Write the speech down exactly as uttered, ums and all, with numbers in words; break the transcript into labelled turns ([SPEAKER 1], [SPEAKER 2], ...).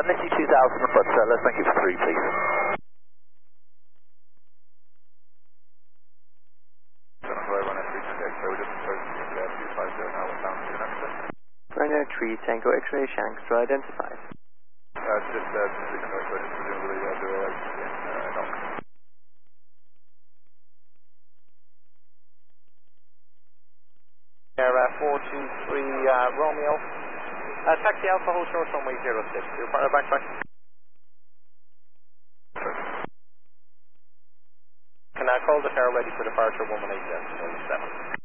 [SPEAKER 1] uh, Missy two thousand, but uh, let's make it for three, please.
[SPEAKER 2] Ryanair three Tango X-ray Shankster identified.
[SPEAKER 3] Uh, just, uh, just, uh, presumably, uh, do a, uh, knock.
[SPEAKER 4] Air uh, four two three uh, Romeo. Uh, taxi Alpha Hold Short runway zero six. You're part of backtrack. Can I call the car ready for departure one one eight seven?